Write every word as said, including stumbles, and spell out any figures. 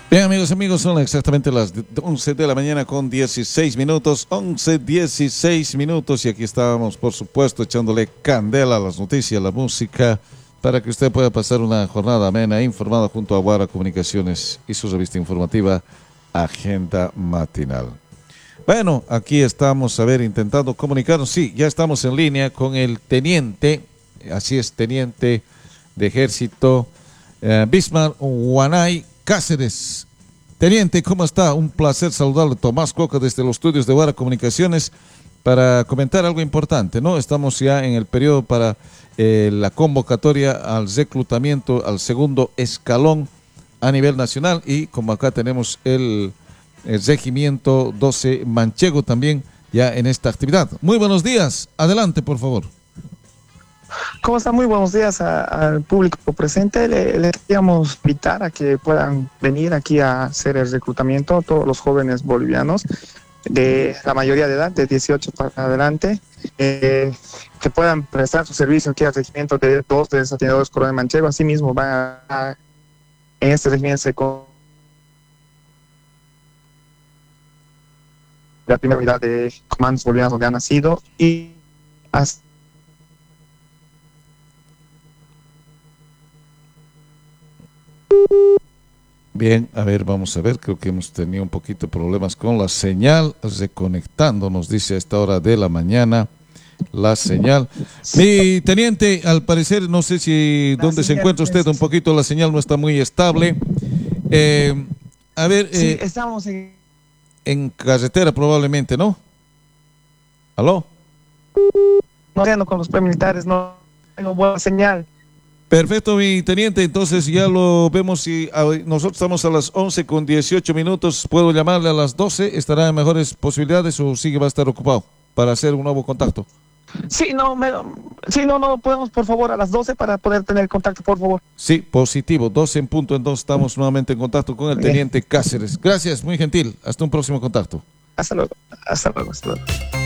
Bien, amigos, amigos, son exactamente las once de la mañana con dieciséis minutos, once, dieciséis minutos, y aquí estábamos, por supuesto, echándole candela a las noticias, a la música, para que usted pueda pasar una jornada amena, informada junto a Guara Comunicaciones y su revista informativa Agenda Matinal. Bueno, aquí estamos, a ver, intentando comunicarnos, sí, ya estamos en línea con el teniente, así es, teniente de ejército, eh, Bismar Huanay Cáceres. Teniente, ¿cómo está? Un placer saludarle, Tomás Coca, desde los estudios de Guara Comunicaciones, para comentar algo importante, ¿no? Estamos ya en el periodo para eh, la convocatoria al reclutamiento, al segundo escalón a nivel nacional, y como acá tenemos el, el regimiento doce Manchego también ya en esta actividad. Muy buenos días, adelante por favor. ¿Cómo está? Muy buenos días a, al público presente. Le, le queríamos invitar a que puedan venir aquí a hacer el reclutamiento, todos los jóvenes bolivianos de la mayoría de edad, de dieciocho para adelante, eh, que puedan prestar su servicio aquí al regimiento de dos de Satinadores Coronel Manchego. Asimismo, van a, a en este regimiento se con la primera unidad de comandos bolivianos donde ha nacido y hasta Bien, a ver, vamos a ver, creo que hemos tenido un poquito de problemas con la señal, reconectando, nos dice a esta hora de la mañana, la señal. Mi teniente, al parecer, no sé si la dónde se encuentra usted, un poquito la señal no está muy estable. Eh, a ver, sí, eh, estamos en... en carretera probablemente, ¿no? ¿Aló? No, con los premilitares, no tengo buena señal. Perfecto, mi teniente, entonces ya lo vemos. Y nosotros estamos a las once con dieciocho minutos, ¿puedo llamarle a las doce? ¿Estará en mejores posibilidades o sigue va a estar ocupado para hacer un nuevo contacto? Sí, no, me, sí, no, no, podemos por favor a las doce para poder tener contacto, por favor. Sí, positivo, doce en punto, entonces estamos nuevamente en contacto con el teniente Cáceres. Gracias, muy gentil, hasta un próximo contacto. Hasta luego, hasta luego, hasta luego.